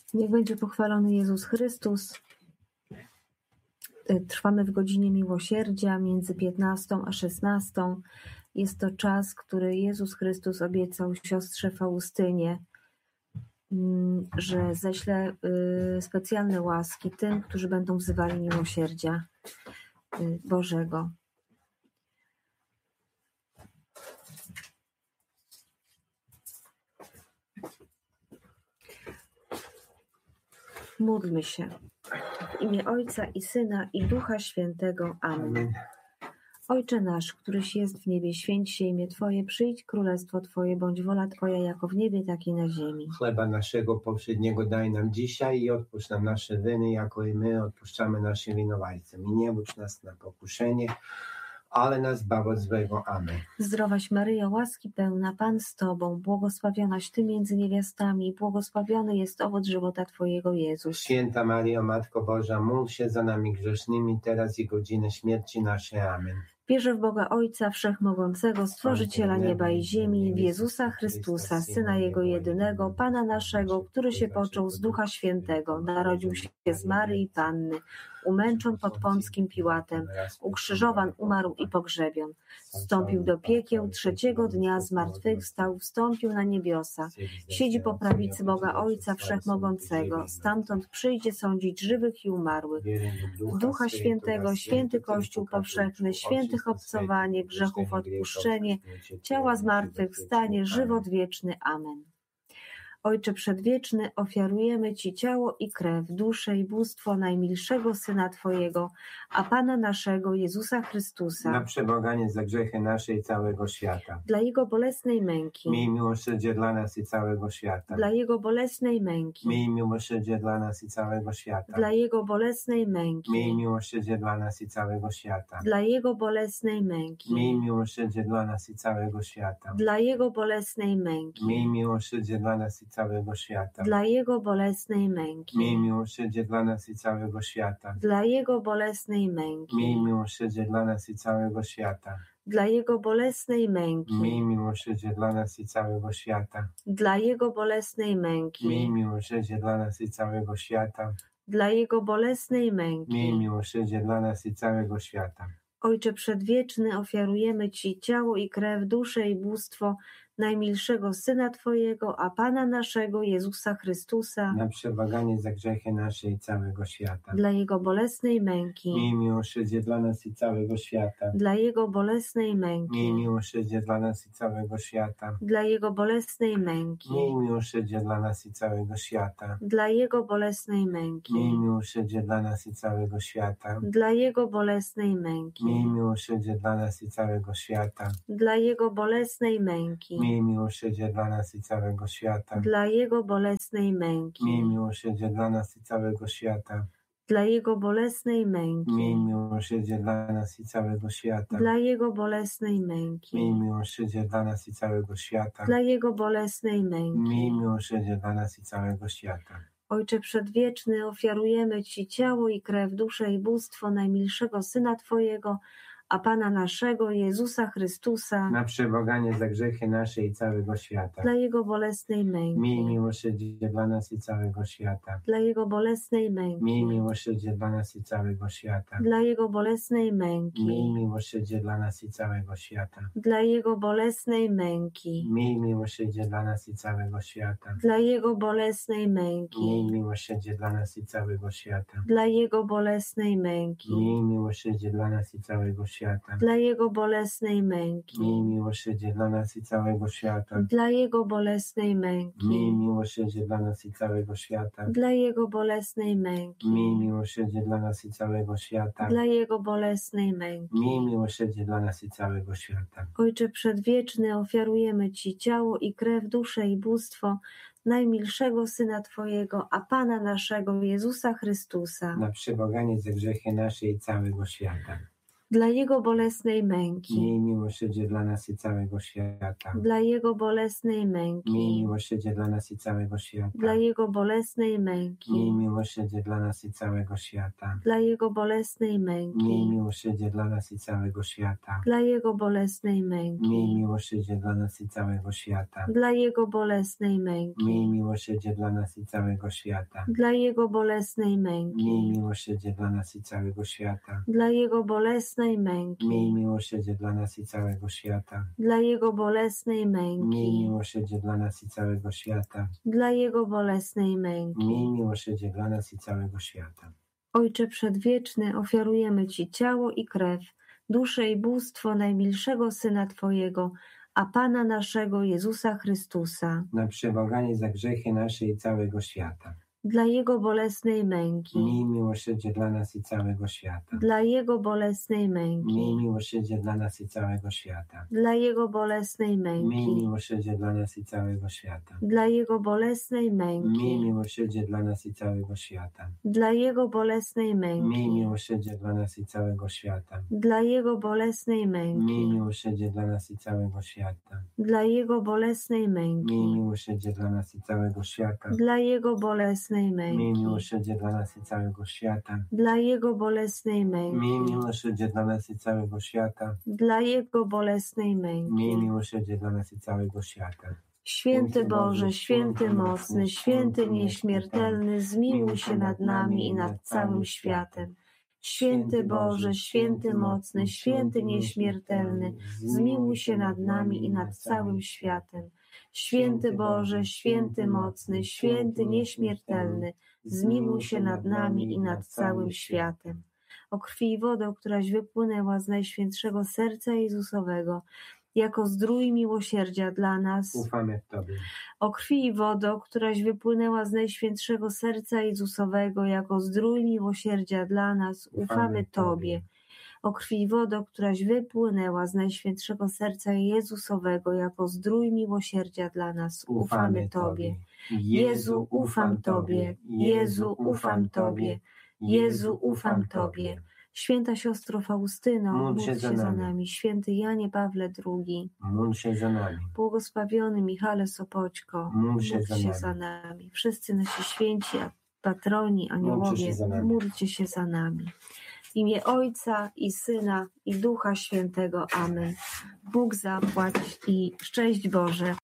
Niech będzie pochwalony Jezus Chrystus. Trwamy w godzinie miłosierdzia między 15 a 16. Jest to czas, który Jezus Chrystus obiecał siostrze Faustynie, że ześle specjalne łaski tym, którzy będą wzywali miłosierdzia Bożego. Módlmy się. W imię Ojca i Syna i Ducha Świętego. Amen. Ojcze nasz, któryś jest w niebie, święć się imię Twoje, przyjdź królestwo Twoje, bądź wola Twoja jako w niebie, tak i na ziemi. Chleba naszego powszedniego daj nam dzisiaj i odpuść nam nasze winy, jako i my odpuszczamy naszym winowajcom. I nie wódź nas na pokuszenie, ale nas zbaw od złego. Amen. Zdrowaś Maryjo, łaski pełna, Pan z Tobą, błogosławionaś Ty między niewiastami i błogosławiony jest owoc żywota Twojego, Jezus. Święta Maryjo, Matko Boża, módl się za nami grzesznymi, teraz i godzinę śmierci naszej. Amen. Wierzę w Boga Ojca Wszechmogącego, Stworzyciela nieba i ziemi, w Jezusa Chrystusa, Syna Jego jedynego, Pana naszego, który się począł z Ducha Świętego, narodził się z Maryi Panny, umęczon pod Pąckim Piłatem, ukrzyżowan, umarł i pogrzebion. Wstąpił do piekieł, trzeciego dnia zmartwychwstał, wstąpił na niebiosa. Siedzi po prawicy Boga Ojca Wszechmogącego, stamtąd przyjdzie sądzić żywych i umarłych. W Ducha Świętego, święty Kościół powszechny, świętych obcowanie, grzechów odpuszczenie, ciała zmartwychwstanie, żywot wieczny. Amen. Ojcze Przedwieczny, ofiarujemy Ci ciało i krew, duszę i bóstwo najmilszego Syna Twojego, a Pana naszego, Jezusa Chrystusa, na przebłaganie za grzechy nasze i całego świata. dla Jego bolesnej męki, Miej miłosierdzie dla nas i całego świata. dla Jego bolesnej męki, Miej miłosierdzie dla nas i całego świata. dla Jego bolesnej męki, Miej miłosierdzie dla nas i całego świata. dla Jego bolesnej męki, Miej miłosierdzie dla nas i całego świata. dla Jego bolesnej męki, Miej miłosierdzie dla nas i całego świata. dla Jego bolesnej męki, Miej miłosierdzie dla nas i całego świata. dla Jego bolesnej męki, Miej miłosierdzie dla nas i całego świata. dla Jego bolesnej męki, Miej miłosierdzie dla nas i całego świata. dla Jego bolesnej męki, Miej miłosierdzie dla nas i całego świata. dla Jego bolesnej męki. Miej miłosierdzie dla nas i całego świata. Ojcze Przedwieczny, ofiarujemy Ci ciało i krew, duszę i bóstwo najmilszego Syna Twojego, a Pana naszego, Jezusa Chrystusa, Na przebłaganie za grzechy nasze i całego świata. dla Jego bolesnej męki, Miej miłosierdzie dla nas i całego świata. dla Jego bolesnej Miej męki, miłosierdzie dla nas i całego świata. dla Jego bolesnej męki, Miej miłosierdzie dla nas i całego świata. dla Jego bolesnej Miej męki, miłosierdzie dla nas i całego świata. dla Jego bolesnej męki, Miej miłosierdzie dla nas i całego świata. dla Jego bolesnej męki, Miej miłosierdzie dla nas i całego świata. dla Jego bolesnej męki, Miej miłosierdzie dla nas i całego świata. dla Jego bolesnej męki, Miej miłosierdzie dla nas i całego świata. dla Jego bolesnej męki, Miej miłosierdzie dla nas i całego świata. dla Jego bolesnej męki. Miej miłosierdzie dla nas i całego świata. Ojcze Przedwieczny, ofiarujemy Ci ciało i krew, duszę i bóstwo najmilszego Syna Twojego, a Pana naszego, Jezusa Chrystusa, Na przebłaganie za grzechy nasze i całego świata. dla Jego bolesnej Miej męki, miłosierdzie dla nas i całego świata. dla Jego bolesnej Miej męki, miłosierdzie dla nas i całego świata. dla Jego bolesnej Miej męki, miłosierdzie dla nas i całego świata. dla Jego bolesnej męki, Miej miłosierdzie dla nas i całego świata. dla Jego bolesnej Miej męki, miłosierdzie dla nas i całego świata. dla Jego bolesnej męki, Miej miłosierdzie dla nas i całego świata. dla Jego bolesnej męki, Miej miłosierdzie dla nas i całego świata. dla Jego bolesnej męki, Miej miłosierdzie dla nas i całego świata. dla Jego bolesnej męki, Miej miłosierdzie dla nas i całego świata. dla Jego bolesnej męki. Miej miłosierdzie dla nas i całego świata. Ojcze Przedwieczny, ofiarujemy Ci ciało i krew, duszę i bóstwo najmilszego Syna Twojego, a Pana naszego, Jezusa Chrystusa, Na przebłaganie za grzechy nasze i całego świata. dla Jego bolesnej męki, Miej miłosierdzie dla nas i całego świata. dla Jego bolesnej Miej męki, miłosierdzie dla nas i całego świata. dla Jego bolesnej Miej męki, miłosierdzie dla nas i całego świata. dla Jego bolesnej Miej męki, miłosierdzie dla nas i całego świata. dla Jego bolesnej Miej męki, miłosierdzie dla nas i całego świata. dla Jego bolesnej Miej męki, miłosierdzie dla nas i całego świata. dla Jego bolesnej Miej męki, miłosierdzie dla nas i całego świata. dla Jego bolesnej Miej męki, miłosierdzie dla nas i całego świata. dla Jego bolesnej Miej męki, miłosierdzie dla nas i całego świata. dla Jego bolesnej Miej męki. miłosierdzie dla nas i całego świata. Ojcze Przedwieczny, ofiarujemy Ci ciało i krew, duszę i bóstwo najmilszego Syna Twojego, a Pana naszego Jezusa Chrystusa, Na przebłaganie za grzechy nasze i całego świata. dla Jego bolesnej Miej męki, miłosierdzie dla nas i całego świata. dla Jego bolesnej Miej męki, miłosierdzie dla nas i całego świata. dla Jego bolesnej Miej męki, miłosierdzie dla nas i całego świata. dla Jego bolesnej Miej męki, miłosierdzie dla nas i całego świata. dla Jego bolesnej Miej męki, miłosierdzie dla nas i całego świata. dla Jego bolesnej Miej męki, miłosierdzie dla nas i całego świata. dla Jego bolesnej Miej męki, miłosierdzie dla nas i całego świata. dla Jego bolesnej Miej męki, miłosierdzie dla nas i całego świata. dla Jego bolesnej Miej męki, miłosierdzie dla nas i całego świata. dla Jego bolesnej Miej męki. miłosierdzie dla nas i całego świata. Święty Boże, święty mocny, święty nieśmiertelny, zmiłuj się nad nami i nad całym światem. Święty Boże, święty mocny, święty nieśmiertelny, zmiłuj się nad nami i nad całym światem. Święty Boże, święty mocny, święty nieśmiertelny, zmiłuj się nad nami i nad całym światem. O krwi i wodę, któraś wypłynęła z Najświętszego Serca Jezusowego, jako zdrój miłosierdzia dla nas. Ufamy Tobie. O krwi i wodo, któraś wypłynęła z Najświętszego Serca Jezusowego, jako zdrój miłosierdzia dla nas, ufamy Tobie. O krwi i wodo, któraś wypłynęła z Najświętszego Serca Jezusowego, jako zdrój miłosierdzia dla nas, ufamy Tobie. Jezu, ufam Tobie. Jezu, ufam Tobie. Jezu, ufam Tobie. Święta siostro Faustyno, módl się za nami. Święty Janie Pawle II, Módl się za nami. błogosławiony Michale Sopoćko, Módl się módl za za nami. Wszyscy nasi święci, patroni, aniołowie, módlcie się za nami. W imię Ojca i Syna i Ducha Świętego. Amen. Bóg zapłać i szczęść Boże.